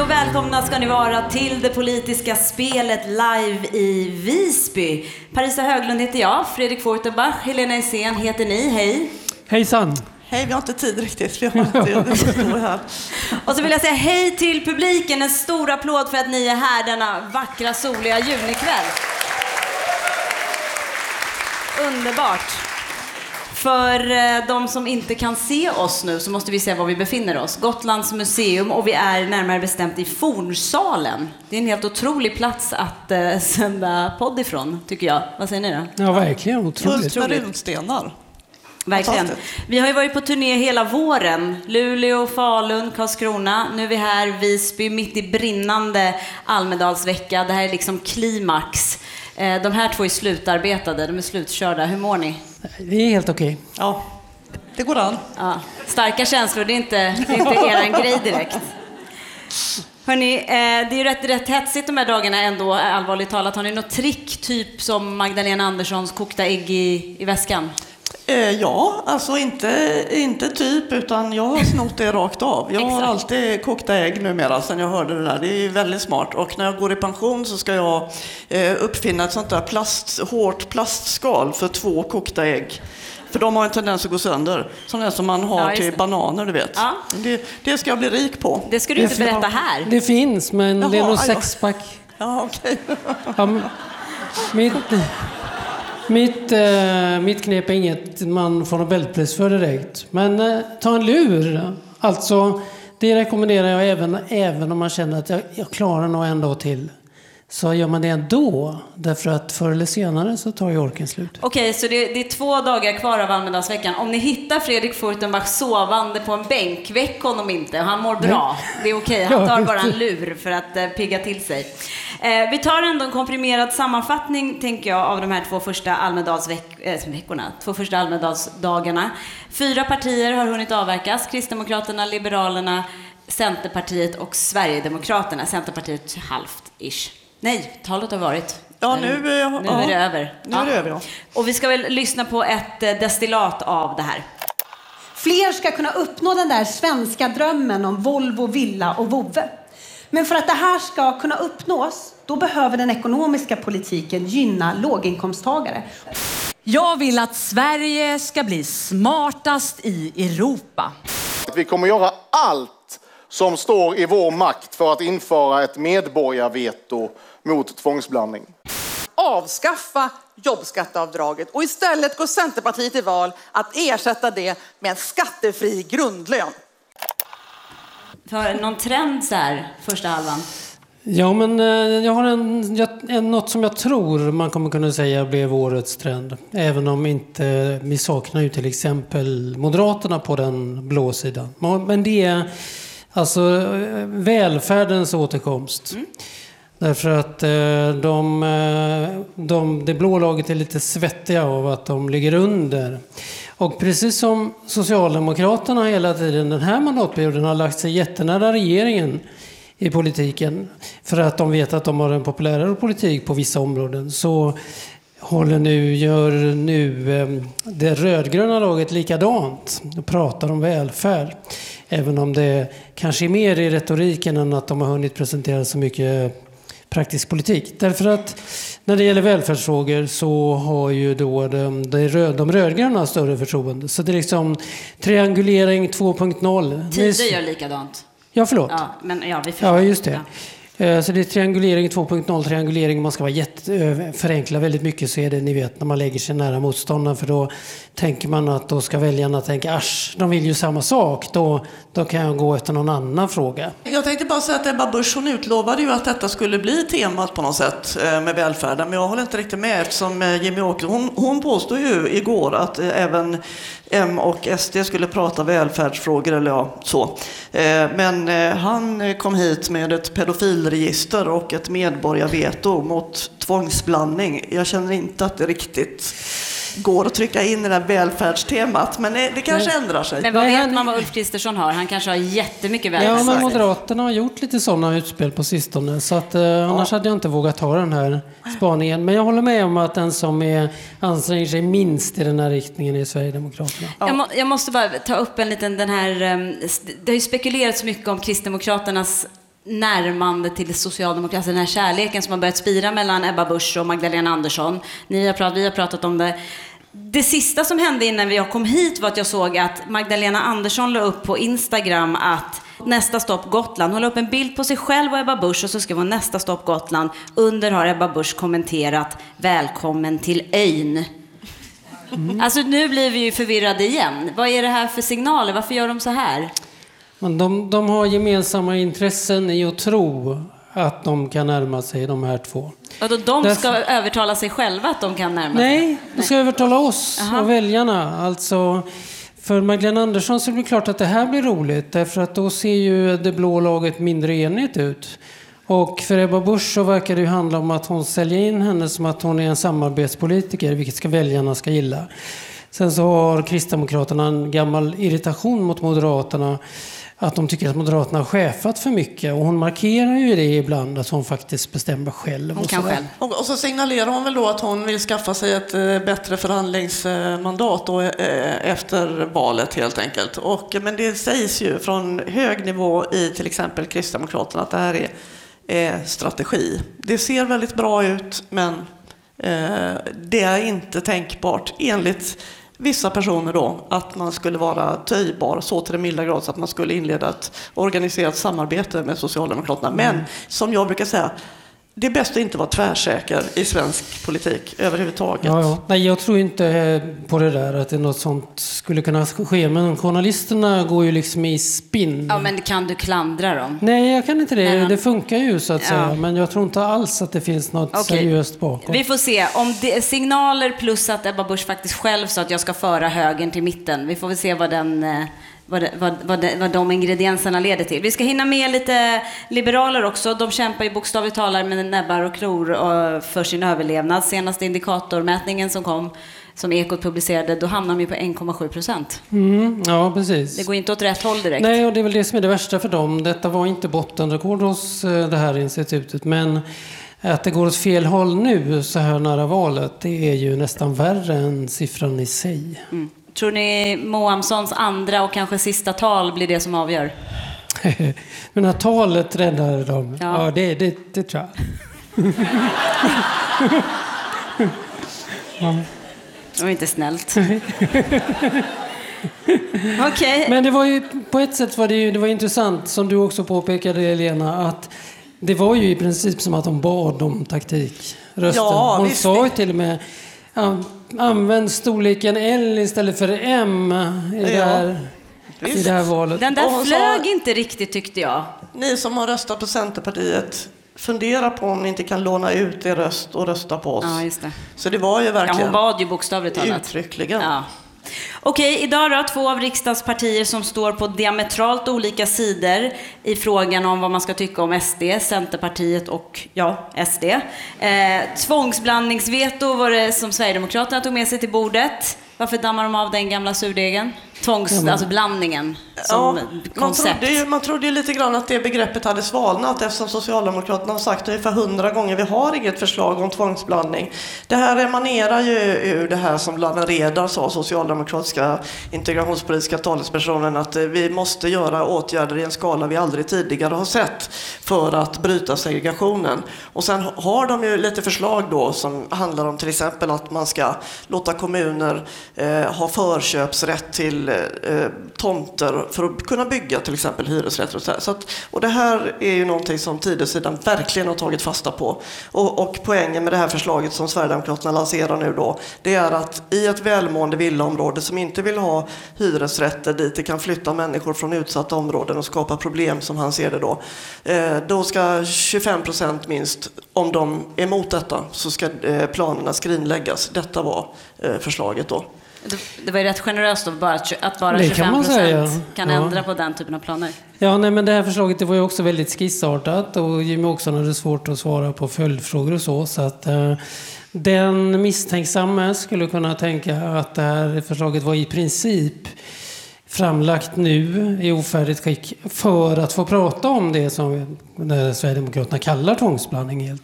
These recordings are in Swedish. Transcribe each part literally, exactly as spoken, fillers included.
och välkomna ska ni vara till det politiska spelet live i Visby. Parisa Höglund heter jag, Fredrik Fortenbach, Helena Essén heter ni, hej. Hejsan. Hej, vi har inte tid riktigt, vi har inte tid här. Och så vill jag säga hej till publiken, en stor applåd för att ni är här denna vackra soliga junikväll. Underbart. För de som inte kan se oss nu så måste vi se var vi befinner oss. Gotlands museum, och vi är närmare bestämt i Fornsalen. Det är en helt otrolig plats att uh, sända podd ifrån, tycker jag. Vad säger ni då? Ja, verkligen otroligt. Fullt med runstenar. Verkligen. Vi har ju varit på turné hela våren. Luleå, Falun, Karlskrona. Nu är vi här Visby, mitt i brinnande Almedalsvecka. Det här är liksom klimax. De här två är slutarbetade, de är slutkörda. Hur mår ni? Det är helt okej. Ja, det går an. Ja. Starka känslor, det är inte, det är inte eran grej direkt. Hörrni, eh, det är ju rätt, rätt hetsigt de här dagarna ändå, allvarligt talat. Har ni något trick, typ som Magdalena Anderssons kokta ägg i, i väskan? Eh, ja, alltså inte, inte typ, utan jag har snott det rakt av. Jag har alltid kokta ägg numera sen jag hörde det där. Det är väldigt smart. Och när jag går i pension så ska jag eh, uppfinna ett sånt där plast, hårt plastskal för två kokta ägg. För de har en tendens att gå sönder. Som det som man har ja, till bananer, du vet. Ja. Det, det ska jag bli rik på. Det ska du inte berätta här. Det finns, men Jaha, det är nog sexpack. Ja, okej. Okay. Ja, mitt... Mitt, eh, mitt knep är inget man får Nobelpris för direkt. Men eh, ta en lur. Alltså, det rekommenderar jag även, även om man känner att jag, jag klarar nog en dag till. Så gör man det ändå. Därför att förr eller senare så tar ju orken slut. Okej, så det, det är två dagar kvar av Almedalsveckan. Om ni hittar Fredrik Fortenbach sovande på en bänk, väck honom inte. Han mår bra. Det är okej. Han tar bara en lur för att eh, pigga till sig. Eh, vi tar ändå en komprimerad sammanfattning, tänker jag, av de här två första Almedalsveckorna. Äh, två första Almedalsdagarna. Fyra partier har hunnit avverkas. Kristdemokraterna, Liberalerna, Centerpartiet och Sverigedemokraterna. Centerpartiet halvt-ish. Nej, talet har varit. Ja, nu, nu ja, är det över. Nu är det över, ja. Och vi ska väl lyssna på ett destillat av det här. Fler ska kunna uppnå den där svenska drömmen om Volvo, villa och vovve. Men för att det här ska kunna uppnås, då behöver den ekonomiska politiken gynna låginkomsttagare. Jag vill att Sverige ska bli smartast i Europa. Vi kommer göra allt som står i vår makt för att införa ett medborgarveto mot tvångsblandning. Avskaffa jobbskatteavdraget och istället går Centerpartiet i val att ersätta det med en skattefri grundlön. För någon trend så här, första halvan? Ja, men eh, jag har en, jag, en, något som jag tror man kommer kunna säga blev årets trend. Även om inte, vi saknar ju till exempel Moderaterna på den blå sidan. Men det är alltså välfärdens återkomst. Mm. Därför att eh, de, de, det blå laget är lite svettiga av att de ligger under. Och precis som Socialdemokraterna hela tiden den här mandatperioden har lagt sig jättenära regeringen i politiken för att de vet att de har en populärare politik på vissa områden, så håller nu, gör nu eh, det rödgröna laget likadant och pratar om välfärd. Även om det kanske är mer i retoriken än att de har hunnit presentera så mycket praktisk politik. Därför att när det gäller välfärdsfrågor så har ju då de, de, röd, de rödgröna större förtroende. Så det är liksom triangulering två punkt noll. Tider gör likadant. Ja, förlåt. Ja, men ja, vi förstår. Ja, just det. Ja. Så det är triangulering två punkt noll, triangulering, man ska vara jätte, förenkla väldigt mycket, så är det, ni vet, när man lägger sig nära motståndaren, för då tänker man att då ska väljarna tänka, asch, de vill ju samma sak, då, då kan jag gå efter någon annan fråga. Jag tänkte bara säga att Ebba Busch, hon utlovade ju att detta skulle bli temat på något sätt med välfärden, men jag håller inte riktigt med, eftersom Jimmy Åkesson, hon, hon påstod ju igår att även M och S D skulle prata välfärdsfrågor, eller ja, så. Men han kom hit med ett pedofilregister och ett medborgarveto mot tvångsblandning. Jag känner inte att det riktigt går att trycka in i det här välfärdstemat, men det kanske Nej. ändrar sig. Men vad vet man vad Ulf Kristersson har? Han kanske har jättemycket välfärd. Ja, men Moderaterna har gjort lite sådana utspel på sistone, så att, eh, ja. annars hade jag inte vågat ta den här spaningen. Men jag håller med om att den som är, anstränger sig minst i den här riktningen är Sverigedemokraterna. Ja. Jag, må, jag måste bara ta upp en liten, den här, det har ju spekulerats mycket om Kristdemokraternas närmande till socialdemokratin, den här kärleken som har börjat spira mellan Ebba Busch och Magdalena Andersson. Ni har pratat, vi har pratat om det. Det sista som hände innan jag kom hit var att jag såg att Magdalena Andersson la upp på Instagram att nästa stopp Gotland. Hon la upp en bild på sig själv och Ebba Busch och så skrev hon nästa stopp Gotland. Under har Ebba Busch kommenterat välkommen till ön. Mm. Alltså nu blir vi ju förvirrade igen. Vad är det här för signaler? Varför gör de så här? Men de, de har gemensamma intressen i att tro att de kan närma sig de här två. Och då de Därför... ska övertala sig själva att de kan närma Nej, sig? Nej, de ska övertala oss Aha. och väljarna. Alltså, för Magdalena Andersson så blir det klart att det här blir roligt. Därför att då ser ju det blå laget mindre enigt ut. Och för Ebba Busch så verkar det ju handla om att hon säljer in henne som att hon är en samarbetspolitiker, vilket ska väljarna ska gilla. Sen så har Kristdemokraterna en gammal irritation mot Moderaterna, att de tycker att Moderaterna har chefat för mycket. Och hon markerar ju det ibland, att hon faktiskt bestämmer själv. Hon kan och själv. Och, och så signalerar hon väl då att hon vill skaffa sig ett eh, bättre förhandlingsmandat då, eh, efter valet helt enkelt. Och, men det sägs ju från hög nivå i till exempel Kristdemokraterna att det här är eh, strategi. Det ser väldigt bra ut, men eh, det är inte tänkbart enligt vissa personer då, att man skulle vara töjbar så till den milda grad så att man skulle inleda ett organiserat samarbete med Socialdemokraterna. Men mm. som jag brukar säga, det är bäst att inte vara tvärsäker i svensk politik överhuvudtaget. Ja, ja. Nej, jag tror inte på det där att det är något sånt skulle kunna ske. Men journalisterna går ju liksom i spinn. Ja, men kan du klandra dem? Nej, jag kan inte det. Nej, det funkar ju så att ja. säga. Men jag tror inte alls att det finns något okay. seriöst bakom. Vi får se. Om det är signaler plus att Ebba Busch faktiskt själv sa att jag ska föra högern till mitten. Vi får väl se vad den... Vad, det, vad, vad, det, vad de ingredienserna leder till. Vi ska hinna med lite liberaler också. De kämpar ju bokstavligt talat med näbbar och klor för sin överlevnad. Senaste indikatormätningen som kom, som Ekot publicerade, då hamnar de ju på en komma sju procent. Mm, ja, precis. Det går inte åt rätt håll direkt. Nej, och det är väl det som är det värsta för dem. Detta var inte bottenrekord hos det här institutet, men att det går åt fel håll nu så här nära valet, det är ju nästan värre än siffran i sig. Mm. Tror ni Moamssons andra och kanske sista tal blir det som avgör? Men att talet räddar dem, ja, ja det, det, det tror jag. Ja. Det var inte snällt. Okay. Men det var ju, på ett sätt var det ju det var intressant, som du också påpekade, Elena, att det var ju i princip som att de bad om taktikrösten. Ja, hon visst. sa ju till och med... Ja, använd storleken L istället för M i, ja, det, här, i det här valet. Den där och flög sa, inte riktigt, tyckte jag. Ni som har röstat på Centerpartiet, fundera på om ni inte kan låna ut er röst och rösta på oss. Ja, just det. Så det var ju verkligen... Ja, hon bad ju bokstavligt talat. Uttryckligen. Ja. Okej, idag då två av riksdagspartier som står på diametralt olika sidor i frågan om vad man ska tycka om S D, Centerpartiet och ja, S D. Eh, tvångsblandningsveto var det som Sverigedemokraterna tog med sig till bordet. Varför dammar de av den gamla surdegen? Tvångs, ja, men... alltså blandningen som ja, koncept. Man trodde, ju, man trodde ju lite grann att det begreppet hade svalnat eftersom Socialdemokraterna har sagt ungefär hundra gånger vi har inget förslag om tvångsblandning. Det här emanerar ju ur det här som Lawen Redar sa, socialdemokratiska integrationspolitiska talespersonen, att vi måste göra åtgärder i en skala vi aldrig tidigare har sett för att bryta segregationen. Och sen har de ju lite förslag då som handlar om till exempel att man ska låta kommuner eh, ha förköpsrätt till eh, tomter för att kunna bygga till exempel hyresrätter och så här. Så att, och det här är ju någonting som Tidösidan verkligen har tagit fasta på. Och, och poängen med det här förslaget som Sverigedemokraterna lanserar nu då, det är att i ett välmående villaområde som inte vill ha hyresrätter dit det kan flytta människor från utsatta områden och skapa problem som han ser det då, eh, då ska tjugofem procent minst, om de är emot detta, så ska eh, planerna skrinläggas. Detta var eh, förslaget då. Det var ju rätt generöst att bara, att bara det tjugofem procent kan, ja. ändra på den typen av planer. Ja, nej, men det här förslaget det var ju också väldigt skissartat och Jimmy också hade svårt att svara på följdfrågor och så. Så att eh, den misstänksamma skulle kunna tänka att det här förslaget var i princip framlagt nu i ofärdigt skick för att få prata om det som Sverigedemokraterna kallar tvångsblandning helt enkelt.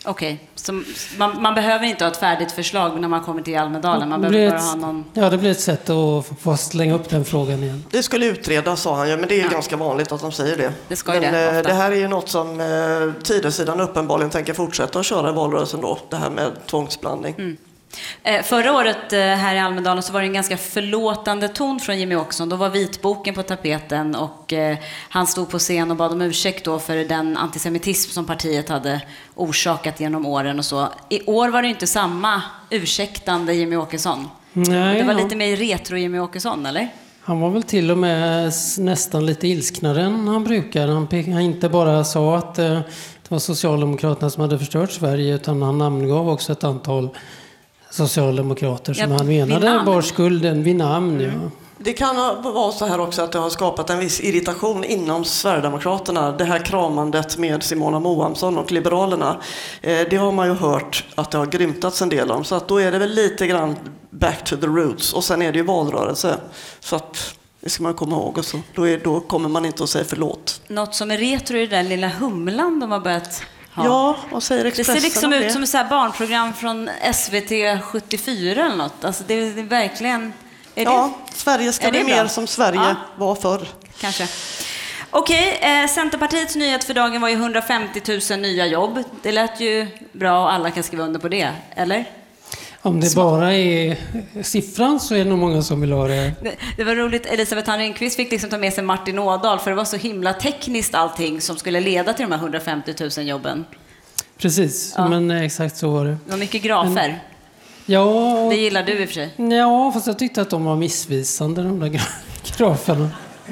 Okej, okay. Så man, man behöver inte ha ett färdigt förslag när man kommer till Almedalen. Man behöver bara ett, ha någon... Ja, det blir ett sätt att få slänga upp den frågan igen. Det skulle utredas, sa han ju, men det är ju ja. ganska vanligt att de säger det. Det ska ju men, det, ofta. Det här är ju något som eh, Tidösidan uppenbarligen tänker fortsätta att köra i valrörelsen då. Det här med tvångsblandning. Mm. Eh, förra året eh, här i Almedalen så var det en ganska förlåtande ton från Jimmie Åkesson. Då var vitboken på tapeten och eh, han stod på scen och bad om ursäkt då för den antisemitism som partiet hade orsakat genom åren och så. I år var det inte samma ursäktande Jimmie Åkesson. Nej, det var ja. lite mer retro Jimmie Åkesson, eller? Han var väl till och med nästan lite ilsknare än han brukar. Han, han inte bara sa att eh, det var Socialdemokraterna som hade förstört Sverige, utan han namngav också ett antal socialdemokrater som ja, han menade bar skulden vid namn. Mm. Ja. Det kan vara så här också att det har skapat en viss irritation inom Sverigedemokraterna. Det här kramandet med Simona Moamsson och Liberalerna. Eh, det har man ju hört att det har grymtats en del om. Så att då är det väl lite grann back to the roots. Och sen är det ju valrörelse. Så att det ska man komma ihåg. Och så. Då, är, då kommer man inte att säga förlåt. Något som är retro är den lilla humlan de har börjat... Ja, ja, vad säger Expressen? Det ser liksom ut som ett så här barnprogram från S V T sjuttiofyra eller något. Alltså det är, det är verkligen... Är ja, det, Sverige ska bli mer som Sverige ja. var förr. Kanske. Okej, eh, Centerpartiets nyhet för dagen var ju hundrafemtio tusen nya jobb. Det lät ju bra och alla kan skriva under på det, eller? Om det bara är siffran så är det nog många som vill ha det. Det, det var roligt, Elisabeth Hamrin-Quist fick liksom ta med sig Martin Ådahl för det var så himla tekniskt allting som skulle leda till de här hundrafemtio tusen jobben. Precis, ja. men exakt så var det. Det var mycket grafer. Men, ja, det gillar du i och för sig. Ja, fast jag tyckte att de var missvisande, de där graferna.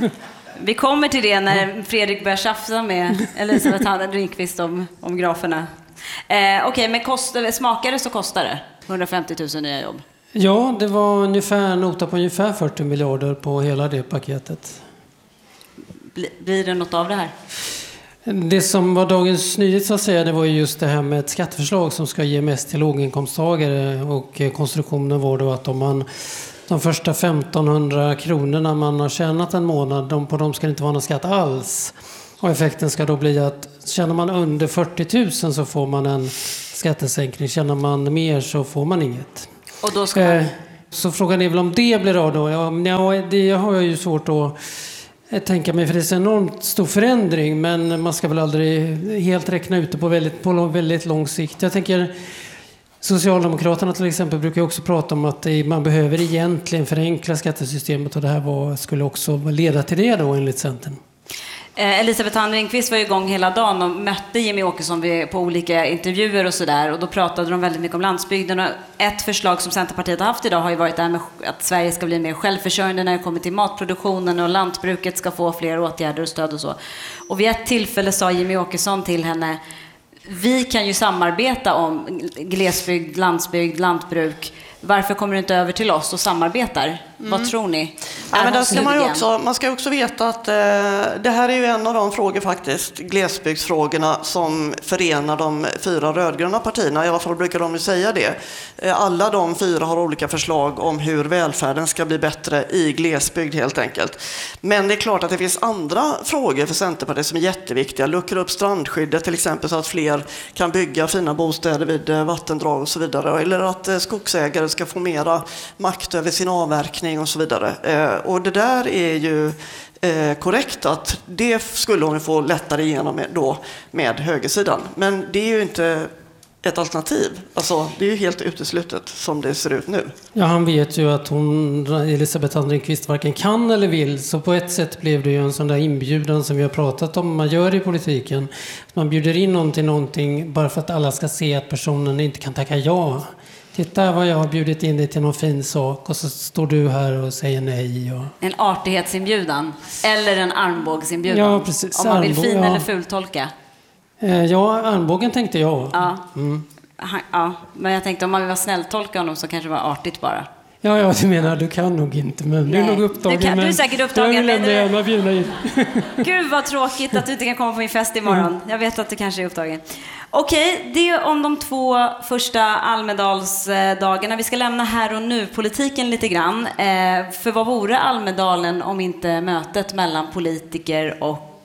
Vi kommer till det när Fredrik börjar tjafsa med Elisabeth Hamrin-Quist om, om graferna. Eh, Okej, okay, men kostar, smakar det så kostar det. hundrafemtio tusen nya jobb. Ja, det var ungefär nota på ungefär fyrtio miljarder på hela det paketet. Blir det något av det här? Det som var dagens nyhet så att säga, det var just det här med ett skatteförslag som ska ge mest till låginkomsttagare, och konstruktionen var då att om man de första femtonhundra kronorna man har tjänat en månad, de, på dem ska det inte vara någon skatt alls. Och effekten ska då bli att tjänar man under fyrtio tusen så får man en skattesänkning, tjänar man mer så får man inget. Och då ska man... eh, så frågan är väl om det blir av då. Ja, ja, det har jag ju svårt att Jag tänker mig, för det är en enormt stor förändring, men man ska väl aldrig helt räkna ut det på väldigt, på väldigt lång sikt. Jag tänker, Socialdemokraterna till exempel brukar också prata om att det, man behöver egentligen förenkla skattesystemet, och det här var, skulle också leda till det då enligt Centern. Elisabeth Hamrin-Quist var igång hela dagen och mötte Jimmie Åkesson på olika intervjuer och sådär. Och då pratade de väldigt mycket om landsbygden. Och ett förslag som Centerpartiet har haft idag har ju varit det här med att Sverige ska bli mer självförsörjande när det kommer till matproduktionen, och lantbruket ska få fler åtgärder och stöd och så. Och vid ett tillfälle sa Jimmie Åkesson till henne: vi kan ju samarbeta om glesbygd, landsbygd, lantbruk. Varför kommer du inte över till oss och samarbetar? Mm. Vad tror ni? Ja, men där ska man, ju också, man ska också veta att eh, det här är ju en av de frågor faktiskt, glesbygdsfrågorna, som förenar de fyra rödgröna partierna. I alla fall brukar de ju säga det. Eh, alla de fyra har olika förslag om hur välfärden ska bli bättre i glesbygd helt enkelt. Men det är klart att det finns andra frågor för Centerpartiet som är jätteviktiga. Luckra upp strandskyddet till exempel så att fler kan bygga fina bostäder vid vattendrag och så vidare. Eller att eh, skogsägare ska få mera makt över sin avverkning och så vidare. Eh, och det där är ju eh, korrekt att det skulle hon få lättare igenom med, då, med högersidan. Men det är ju inte ett alternativ. Alltså, det är ju helt uteslutet som det ser ut nu. Ja, han vet ju att hon, Elisabeth Hamrin-Quist, varken kan eller vill. Så på ett sätt blev det ju en sån där inbjudan som vi har pratat om man gör i politiken. Man bjuder in någon till någonting bara för att alla ska se att personen inte kan tacka ja. Titta vad jag har bjudit in dig till någon fin sak, och så står du här och säger nej. Och... En artighetsinbjudan eller en armbågsinbjudan. Ja, precis. Om man vill Armbåg, fin ja. eller fultolka. Eh, ja, armbågen tänkte jag. Ja. Mm. Ja, men jag tänkte om man vill vara snälltolka honom så kanske det var artigt bara. Ja, ja, du menar, du kan nog inte, men Nej. du är nog upptagen. Du, kan, du är säkert upptagen. Jag vill ändå gärna bjuda in. Gud vad tråkigt att du inte kan komma på min fest imorgon. Mm. Jag vet att du kanske är upptagen. Okej, det är om de två första Almedalsdagarna. Vi ska lämna här och nu politiken lite grann. För vad vore Almedalen om inte mötet mellan politiker och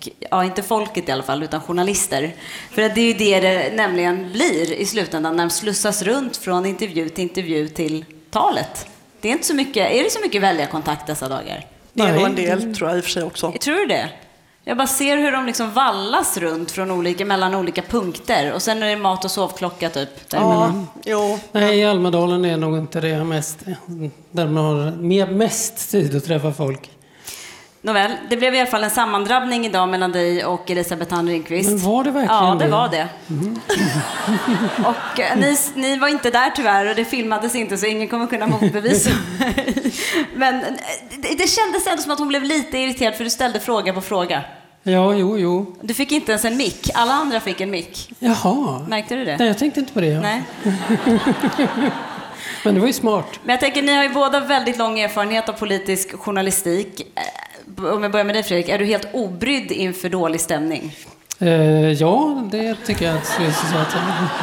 folk, ja inte folket i alla fall, utan journalister. För att det är ju det det nämligen blir i slutändan när de slussas runt från intervju till intervju till talet. Det är inte så mycket, är det så mycket väljarkontakt dessa dagar? Det är Nej, nog en del, tror jag i och för sig också. Tror du det? Jag bara ser hur de liksom vallas runt från olika, mellan olika punkter. Och sen är det mat- och sovklocka typ. Ja, jo. Nej, i Almedalen är nog inte det mest. Där man har mer, mest tid att träffa folk. Nåväl, det blev i alla fall en sammandrabbning idag mellan dig och Elisabeth Thand Ringqvist. Men var det verkligen Ja, det det? var det. Mm. Och eh, ni, ni var inte där tyvärr och det filmades inte så ingen kommer kunna motbevisa. Men eh, det, det kändes ändå som att hon blev lite irriterad för du ställde fråga på fråga. Ja, jo, jo. Du fick inte ens en mick. Alla andra fick en mick. Jaha. Märkte du det? Nej, jag tänkte inte på det. Nej. Men det var ju smart. Men jag tänker, ni har ju båda väldigt lång erfarenhet av politisk journalistik. Om jag börjar med dig Fredrik, är du helt obrydd inför dålig stämning? Eh, ja, det tycker jag att så att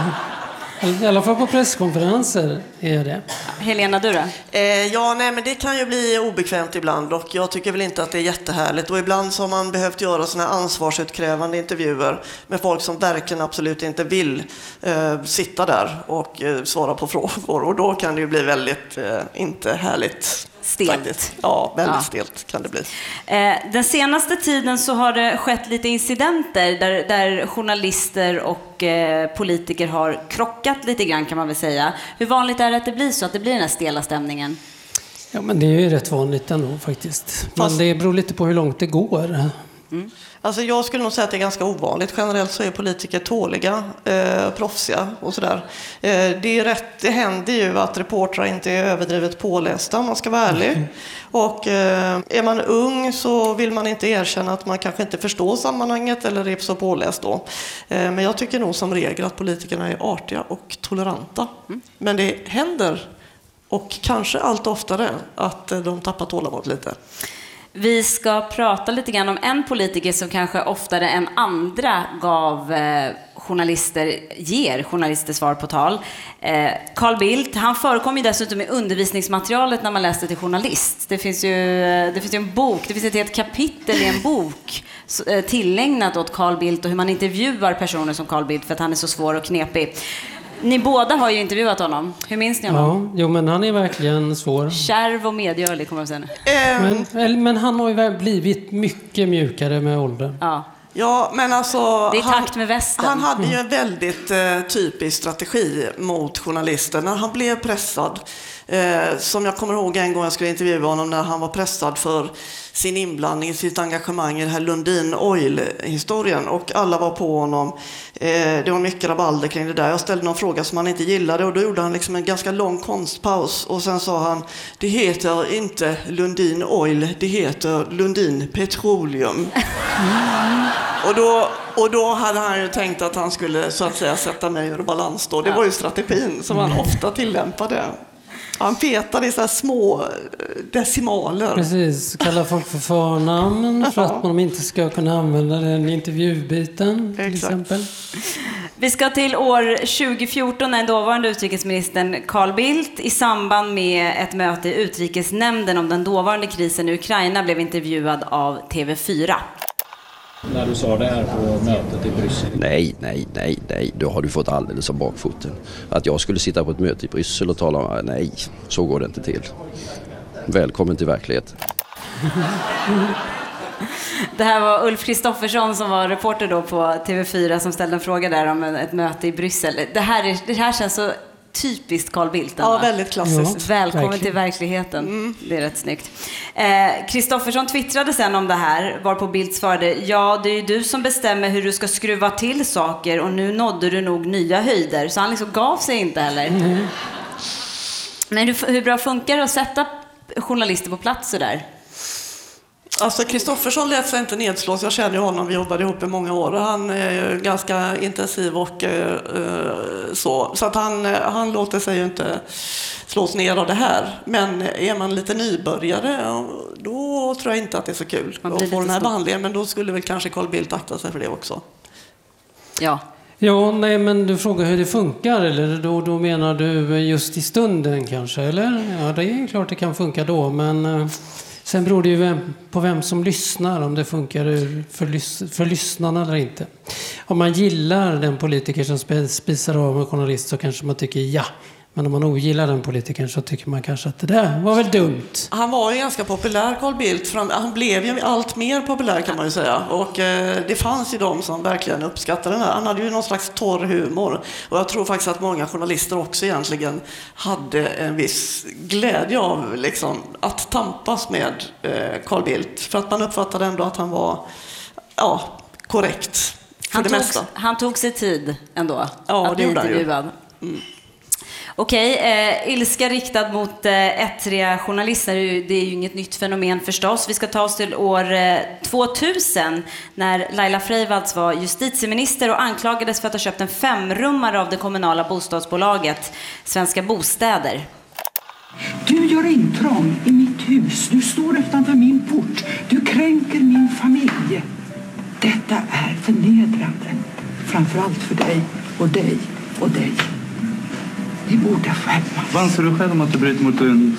i alla fall på presskonferenser är det. Helena, du då? Eh, ja, nej, men det kan ju bli obekvämt ibland och jag tycker väl inte att det är jättehärligt. Och ibland så har man behövt göra såna här ansvarsutkrävande intervjuer med folk som verkligen absolut inte vill eh, sitta där och eh, svara på frågor. Och då kan det ju bli väldigt eh, inte härligt. Stelt. Faktiskt. Ja, väldigt Ja. stelt kan det bli. Eh, den senaste tiden så har det skett lite incidenter där, där journalister och eh, politiker har krockat lite grann kan man väl säga. Hur vanligt är det att det blir så, att det blir den här stela stämningen? Ja, men det är ju rätt vanligt ändå faktiskt. Men Fast- det beror lite på hur långt det går. Alltså jag skulle nog säga att det är ganska ovanligt. Generellt så är politiker tåliga, eh, proffsiga och sådär. Eh, det är rätt, det händer ju att reportrar inte är överdrivet pålästa om man ska vara ärlig. Och eh, är man ung så vill man inte erkänna att man kanske inte förstår sammanhanget eller är så påläst då. Eh, men jag tycker nog som regel att politikerna är artiga och toleranta. Men det händer, och kanske allt oftare, att eh, de tappar tålamod lite. Vi ska prata lite grann om en politiker som kanske oftare än andra gav eh, journalister, ger journalister svar på tal. Eh, Carl Bildt, han förekom ju dessutom i undervisningsmaterialet när man läste till journalist. Det finns ju, eh, det finns ju en bok, det finns ett helt kapitel i en bok eh, tillägnat åt Carl Bildt och hur man intervjuar personer som Carl Bildt för att han är så svår och knepig. Ni båda har ju intervjuat honom. Hur minns ni honom? Ja, jo, men han är verkligen svår. Kärv och medgörlig kommer jag säga nu. Eh, Men, men han har ju blivit mycket mjukare med åldern. Ja. Ja, men alltså... Det är i han, takt med västen. Han hade ju en väldigt eh, typisk strategi mot journalister när han blev pressad. Eh, som jag kommer ihåg en gång jag skulle intervjua honom när han var pressad för sin inblandning, sitt engagemang i den här Lundin Oil-historien. Och alla var på honom. Eh, det var mycket rabalder kring det där. Jag ställde någon fråga som han inte gillade och då gjorde han liksom en ganska lång konstpaus. Och sen sa han, det heter inte Lundin Oil, det heter Lundin Petroleum. Och då, och då hade han ju tänkt att han skulle så att säga sätta mig ur balans då. Det var ju strategin som han ofta tillämpade. Han petade i så här små decimaler. Precis, kalla folk för förnamn för att man inte ska kunna använda den intervjubiten till Exakt. exempel. Vi ska till år tjugo fjorton när dåvarande utrikesministern Carl Bildt i samband med ett möte i utrikesnämnden om den dåvarande krisen i Ukraina blev intervjuad av T V fyra. När du sa det här på mötet i Bryssel? Nej, nej, nej, nej. Då har du fått alldeles av bakfoten. Att jag skulle sitta på ett möte i Bryssel och tala om, nej, så går det inte till. Välkommen till verkligheten. Det här var Ulf Kristoffersson som var reporter då på T V fyra som ställde en fråga där om ett möte i Bryssel. Det här, är, det här känns så typiskt Carl Bildt. Ja, väldigt klassiskt. Ja, välkommen verkligen. till verkligheten. Mm. Det är rätt snyggt. Kristoffersson eh, twittrade sen om det här, varpå Bildt svarade, ja, det är ju du som bestämmer hur du ska skruva till saker och nu nådde du nog nya höjder. Så han liksom gav sig inte heller. Mm. Men hur, hur bra funkar det att sätta journalister på plats så där? Alltså Kristoffersson lät sig inte nedslås. Jag känner ju honom, vi jobbade ihop i många år. Han är ganska intensiv och uh, så. Så att han, han låter sig ju inte slås ner av det här. Men är man lite nybörjare, då tror jag inte att det är så kul att få den här behandlingen. Men då skulle väl kanske Carl Bildt akta sig för det också. Ja. Ja, nej, men du frågar hur det funkar, eller då, då menar du just i stunden kanske, eller? Ja, det är klart det kan funka då, men Sen beror det ju vem, på vem som lyssnar, om det funkar för, lys, för lyssnarna eller inte. Om man gillar den politiker som spisar av en journalist så kanske man tycker ja. Men om man ogillar den politikern så tycker man kanske att det där var väl dumt. Han var ju ganska populär, Carl Bildt. Han blev ju allt mer populär kan man ju säga. Och eh, det fanns ju de som verkligen uppskattade den här. Han hade ju någon slags torr humor. Och jag tror faktiskt att många journalister också egentligen hade en viss glädje av liksom, att tampas med eh, Carl Bildt. För att man uppfattade ändå att han var ja, korrekt för han det tog, mesta. Han tog sig tid ändå ja, att bli intervjuad. Mm. Okej, eh, ilska riktad mot eh, ettriga journalister, det är ju inget nytt fenomen förstås. Vi ska ta oss till år eh, tvåtusen när Laila Freivalds var justitieminister och anklagades för att ha köpt en femrummare av det kommunala bostadsbolaget Svenska Bostäder. Du gör intrång i mitt hus, du står utanför min port, du kränker min familj. Detta är förnedrande, framförallt för dig och dig och dig. Vi borde skämmas. Vad anser du själv om att du bryter mot dörren?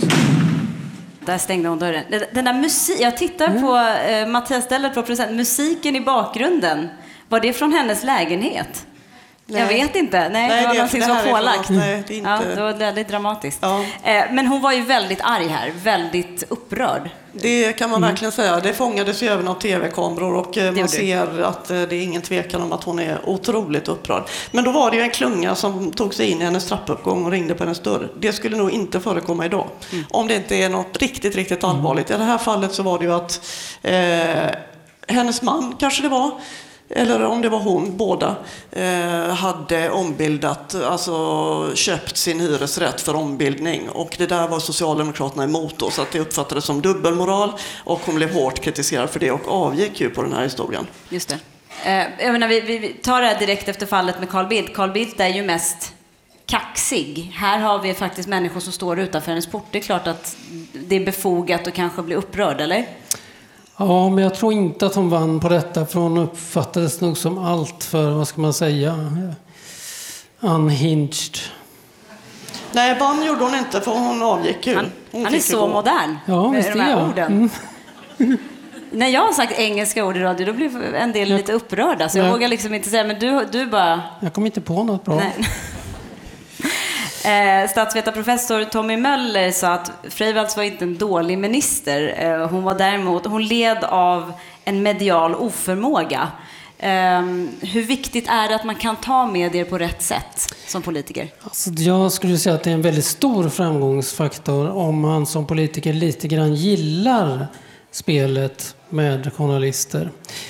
Där stängde hon dörren. Den där musik, jag tittar mm. på eh, Mattias Stellert, på producent. Musiken i bakgrunden, var det från hennes lägenhet? Nej. Jag vet inte. Nej, Nej det var någonting som var pålagt. Nej, det är inte... Ja, det var väldigt dramatiskt. Ja. Eh, men hon var ju väldigt arg här, väldigt upprörd. Det kan man mm. verkligen säga. Det fångades ju även av tv-kameror och eh, man ser att eh, det är ingen tvekan om att hon är otroligt upprörd. Men då var det ju en klunga som tog sig in i hennes trappuppgång och ringde på hennes dörr. Det skulle nog inte förekomma idag. Mm. Om det inte är något riktigt, riktigt allvarligt. I det här fallet så var det ju att eh, hennes man, kanske det var, eller om det var hon, båda, eh, hade ombildat, alltså köpt sin hyresrätt för ombildning. Och det där var Socialdemokraterna emot då, så att det uppfattades som dubbelmoral och hon blev hårt kritiserad för det och avgick ju på den här historien. Just det. Eh, jag menar, vi, vi tar det här direkt efter fallet med Carl Bildt. Carl Bildt är ju mest kaxig. Här har vi faktiskt människor som står utanför hennes port. Det är klart att det är befogat och kanske blir upprörd, eller? Ja, men jag tror inte att hon vann på detta, för hon uppfattades nog som allt för, vad ska man säga, unhinged. Nej, vann gjorde hon inte, för hon avgick ju. Han, hon han är så gå. modern ja, med de här jag. orden. Mm. När jag har sagt engelska ord i radio, då blir en del lite upprörda. Så jag ja. vågar liksom inte säga, men du, du bara... Jag kom inte på något bra. Nej. Eh, statsvetarprofessor Tommy Möller sa att Freivalds var inte en dålig minister. Eh, hon var däremot, hon led av en medial oförmåga. Eh, hur viktigt är det att man kan ta medier på rätt sätt som politiker? Alltså, jag skulle säga att det är en väldigt stor framgångsfaktor om man som politiker lite grann gillar spelet med journalister.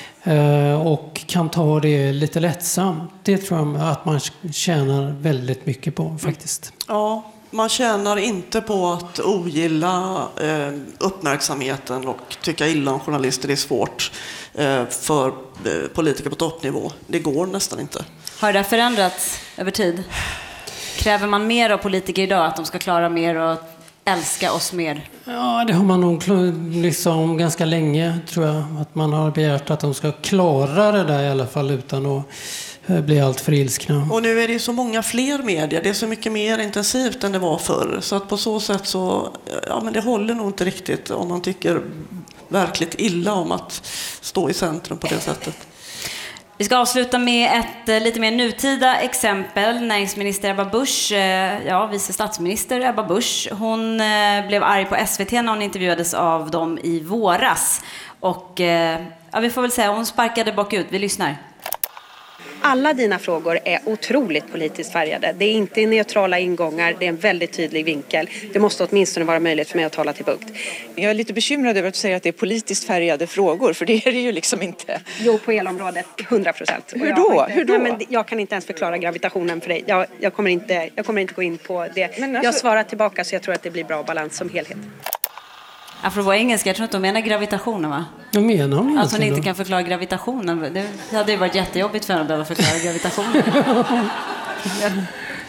Och kan ta det lite lättsamt. Det tror jag att man tjänar väldigt mycket på faktiskt. Ja, man tjänar inte på att ogilla eh, uppmärksamheten och tycka illa om journalister. Det är svårt eh, för eh, politiker på toppnivå. Det går nästan inte. Har det förändrats över tid? Kräver man mer av politiker idag, att de ska klara mer och älska oss mer? Ja, det har man nog liksom ganska länge, tror jag. Att man har begärt att de ska klara det där i alla fall utan att bli allt för ilskna. Och nu är det så många fler medier. Det är så mycket mer intensivt än det var förr. Så att på så sätt så, ja men det håller nog inte riktigt om man tycker verkligt illa om att stå i centrum på det sättet. Vi ska avsluta med ett eh, lite mer nutida exempel. Näringsminister Ebba Busch, eh, ja, vice statsminister Ebba Busch, hon eh, blev arg på S V T när hon intervjuades av dem i våras. Och eh, ja, vi får väl säga, hon sparkade bakut. Vi lyssnar. Alla dina frågor är otroligt politiskt färgade. Det är inte neutrala ingångar, det är en väldigt tydlig vinkel. Det måste åtminstone vara möjligt för mig att tala till bukt. Jag är lite bekymrad över att säga att det är politiskt färgade frågor, för det är det ju liksom inte. Jo, på elområdet, hundra procent. Hur då? Inte, Hur då? Nej, men jag kan inte ens förklara gravitationen för dig. Jag, jag, kommer, inte, jag kommer inte gå in på det. Men alltså... Jag svarar tillbaka, så jag tror att det blir bra balans som helhet. Apropå engelska, jag tror inte hon menar gravitationen, va? Jag menar hon att hon inte då? Kan förklara gravitationen. Det hade ju varit jättejobbigt för henne att behöva förklara gravitationen.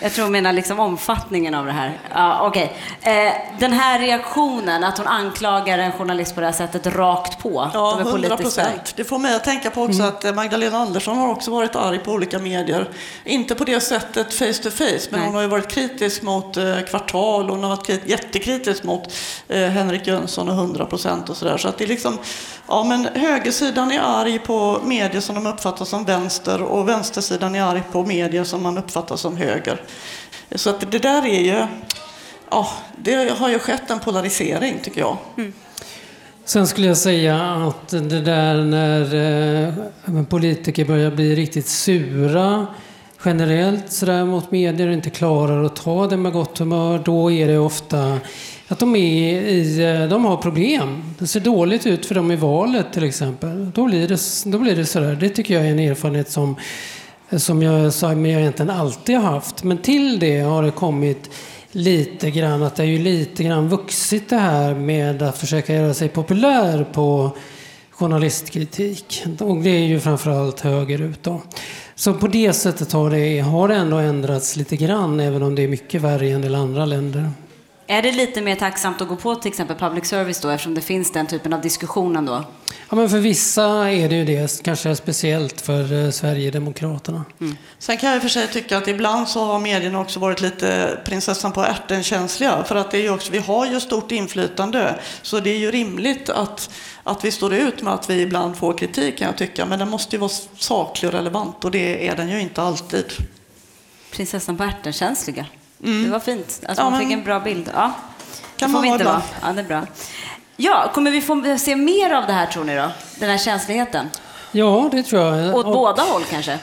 Jag tror hon menar liksom omfattningen av det här. Ja, okej. Okay. Eh, den här reaktionen, att hon anklagar en journalist på det här sättet rakt på. Ja, de är hundra procent. Det får mig att tänka på också mm. att Magdalena Andersson har också varit arg på olika medier. Inte på det sättet face to face, men Nej. hon har ju varit kritisk mot eh, Kvartal. Hon har varit krit- jättekritisk mot eh, Henrik Jönsson och hundra procent och sådär. Så att det är liksom, ja men högersidan är arg på medier som de uppfattar som vänster och vänstersidan är arg på medier som man uppfattar som höger. Så att det där är ju, ja, det har ju skett en polarisering tycker jag. Mm. Sen skulle jag säga att det där när eh, politiker börjar bli riktigt sura generellt så där mot medier och inte klarar att ta det med gott humör, då är det ofta att de, är i, de har problem. Det ser dåligt ut för dem i valet till exempel. Då blir det, då blir det sådär. Det tycker jag är en erfarenhet som, som jag, som jag egentligen alltid har haft. Men till det har det kommit lite grann, att det är ju lite grann vuxit det här med att försöka göra sig populär på journalistkritik. Och det är ju framförallt högerut då. Så på det sättet har det, har det ändå ändrats lite grann, även om det är mycket värre i en del andra länder. Är det lite mer tacksamt att gå på till exempel public service då, eftersom det finns den typen av diskussionen då? Ja, men för vissa är det ju det, kanske speciellt för eh, Sverigedemokraterna. Mm. Sen kan jag för sig tycka att ibland så har medierna också varit lite prinsessan på ärten känsliga, för att det är ju också, vi har ju stort inflytande, så det är ju rimligt att, att vi står ut med att vi ibland får kritik, kan jag tycka, men den måste ju vara saklig och relevant och det är den ju inte alltid. Prinsessan på ärten känsliga. Mm. Det var fint. Alltså ja, man men... fick en bra bild. Ja. Kan det får man vi inte vara. vara. Ja, det är bra. Ja, kommer vi få se mer av det här tror ni då? Den här känsligheten? Ja, det tror jag. Åt och... båda håll kanske?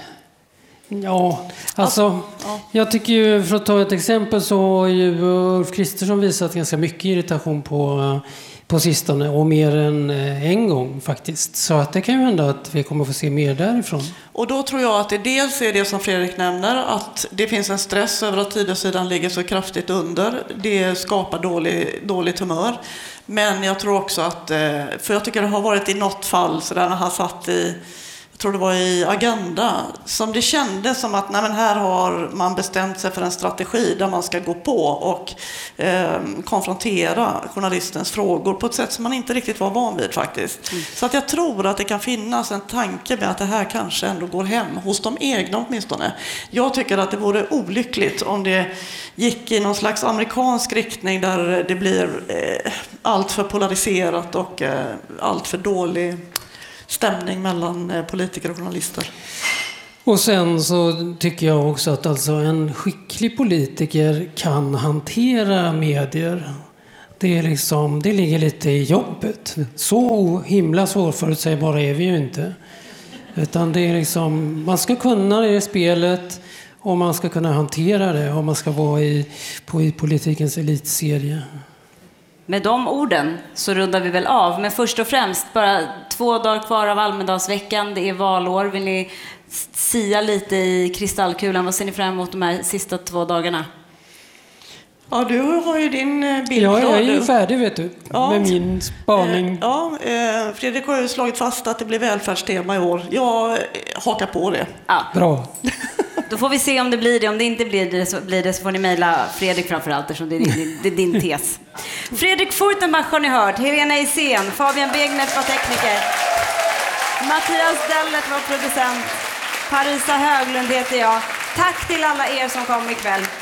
Ja, alltså ja. Jag tycker ju, för att ta ett exempel, så har ju Ulf Kristersson visat ganska mycket irritation på, på sistone och mer än en gång faktiskt. Så att det kan ju hända att vi kommer få se mer därifrån. Och då tror jag att det dels är det som Fredrik nämner, att det finns en stress över att Tidösidan ligger så kraftigt under. Det skapar dålig, dåligt humör. Men jag tror också att, för jag tycker det har varit i något fall så där när han satt i, jag tror det var i Agenda, som det kändes som att nej men här har man bestämt sig för en strategi där man ska gå på och eh, konfrontera journalistens frågor på ett sätt som man inte riktigt var van vid faktiskt. Mm. Så att jag tror att det kan finnas en tanke med att det här kanske ändå går hem hos de egna åtminstone. Jag tycker att det vore olyckligt om det gick i någon slags amerikansk riktning där det blir eh, allt för polariserat och eh, allt för dålig stämning mellan politiker och journalister. Och sen så tycker jag också att alltså en skicklig politiker kan hantera medier. Det är liksom, det ligger lite i jobbet. Så himla svårförutsägbara är vi ju inte. Utan det är liksom, man ska kunna det i spelet och man ska kunna hantera det om man ska vara i, på, i politikens elitserie. Med de orden så rundar vi väl av. Men först och främst, bara två dagar kvar av Almedalsveckan. Det är valår. Vill ni sia lite i kristallkulan? Vad ser ni fram emot de här sista två dagarna? Ja, du har ju din bild. Ja, jag är ju färdig vet du. Ja. Med min spaning. Ja, Fredrik har ju slagit fast att det blir välfärdstema i år. Jag hakar på det. Ja. Bra. Då får vi se om det blir det. Om det inte blir det så, blir det, så får ni mejla Fredrik framförallt, eftersom det är din, det är din tes. Fredrik Furtenbach har ni hört. Helena Isén. Fabian Begnet var tekniker. Mattias Dellert var producent. Parisa Höglund heter jag. Tack till alla er som kom ikväll.